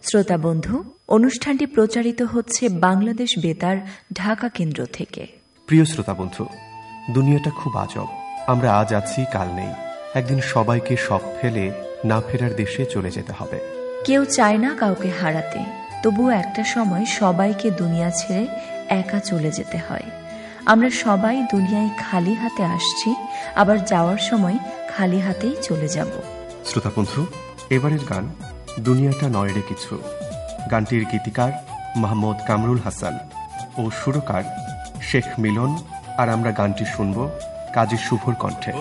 শ্রোতা বন্ধু, অনুষ্ঠানটি প্রচারিত হচ্ছে বাংলাদেশ বেতার ঢাকা কেন্দ্র থেকে। প্রিয় শ্রোতা বন্ধু, দুনিয়াটা খুব আজব। আমরা আজ আছি, কাল নেই। একদিন সবাইকে সব ফেলে না ফেরার দেশে চলে যেতে হবে। কেউ চায় না কাউকে হারাতে, তবুও একটা সময় সবাইকে দুনিয়া ছেড়ে একা চলে যেতে হয়। আমরা সবাই দুনিয়ায় খালি হাতে আসছি, আবার যাওয়ার সময় খালি হাতেই চলে যাব। শ্রোতা বন্ধু, এবারের গান দুনিয়াটা নয় রে কিছু। গানটির গীতিকার মোহাম্মদ কামরুল হাসান ও সুরকার শেখ মিলন। আর আমরা গানটি শুনব কাজী শুভর কণ্ঠে।